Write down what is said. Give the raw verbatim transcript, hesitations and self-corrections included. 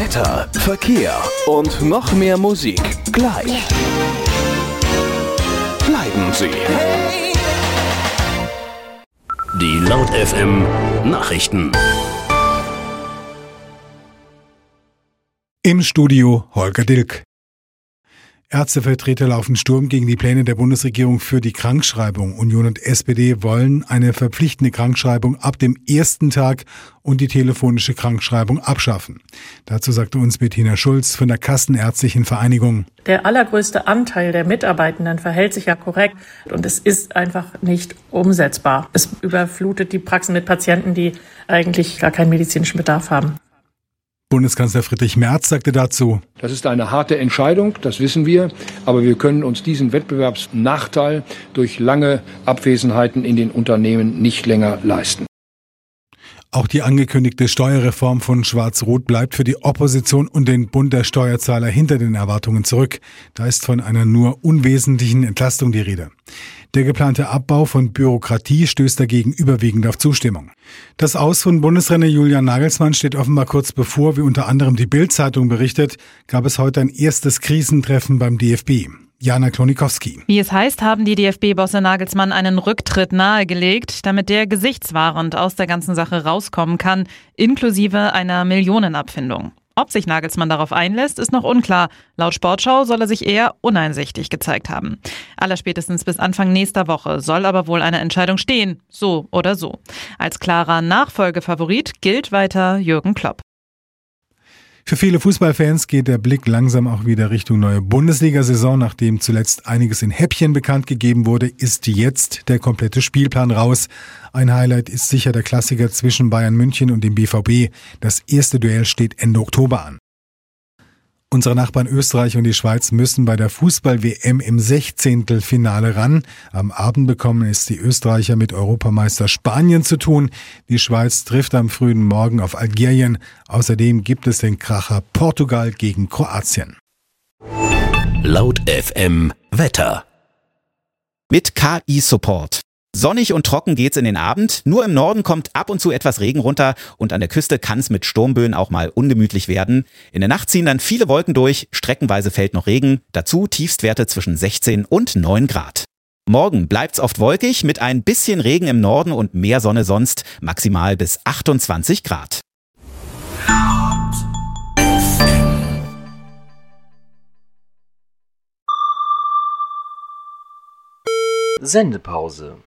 Wetter, Verkehr und noch mehr Musik. Gleich. Bleiben Sie. Die Laut F M Nachrichten. Im Studio Holger Dilk. Ärztevertreter laufen Sturm gegen die Pläne der Bundesregierung für die Krankschreibung. Union und S P D wollen eine verpflichtende Krankschreibung ab dem ersten Tag und die telefonische Krankschreibung abschaffen. Dazu sagte uns Bettina Schulz von der Kassenärztlichen Vereinigung. Der allergrößte Anteil der Mitarbeitenden verhält sich ja korrekt und es ist einfach nicht umsetzbar. Es überflutet die Praxen mit Patienten, die eigentlich gar keinen medizinischen Bedarf haben. Bundeskanzler Friedrich Merz sagte dazu: Das ist eine harte Entscheidung, das wissen wir, aber wir können uns diesen Wettbewerbsnachteil durch lange Abwesenheiten in den Unternehmen nicht länger leisten. Auch die angekündigte Steuerreform von Schwarz-Rot bleibt für die Opposition und den Bund der Steuerzahler hinter den Erwartungen zurück. Da ist von einer nur unwesentlichen Entlastung die Rede. Der geplante Abbau von Bürokratie stößt dagegen überwiegend auf Zustimmung. Das Aus von Bundesrenner Julian Nagelsmann steht offenbar kurz bevor. Wie unter anderem die Bild-Zeitung berichtet, gab es heute ein erstes Krisentreffen beim D F B. Jana Klonikowski. Wie es heißt, haben die D F B-Bosse Nagelsmann einen Rücktritt nahegelegt, damit der gesichtswahrend aus der ganzen Sache rauskommen kann, inklusive einer Millionenabfindung. Ob sich Nagelsmann darauf einlässt, ist noch unklar. Laut Sportschau soll er sich eher uneinsichtig gezeigt haben. Allerspätestens bis Anfang nächster Woche soll aber wohl eine Entscheidung stehen, so oder so. Als klarer Nachfolgefavorit gilt weiter Jürgen Klopp. Für viele Fußballfans geht der Blick langsam auch wieder Richtung neue Bundesliga-Saison. Nachdem zuletzt einiges in Häppchen bekannt gegeben wurde, ist jetzt der komplette Spielplan raus. Ein Highlight ist sicher der Klassiker zwischen Bayern München und dem B V B. Das erste Duell steht Ende Oktober an. Unsere Nachbarn Österreich und die Schweiz müssen bei der Fußball-W M im Sechzehntelfinale ran. Am Abend bekommen es die Österreicher mit Europameister Spanien zu tun. Die Schweiz trifft am frühen Morgen auf Algerien. Außerdem gibt es den Kracher Portugal gegen Kroatien. Laut F M Wetter. Mit K I-Support. Sonnig und trocken geht's in den Abend. Nur im Norden kommt ab und zu etwas Regen runter und an der Küste kann es mit Sturmböen auch mal ungemütlich werden. In der Nacht ziehen dann viele Wolken durch, streckenweise fällt noch Regen. Dazu Tiefstwerte zwischen sechzehn und neun Grad. Morgen bleibt's oft wolkig mit ein bisschen Regen im Norden und mehr Sonne sonst, maximal bis achtundzwanzig Grad. Sendepause.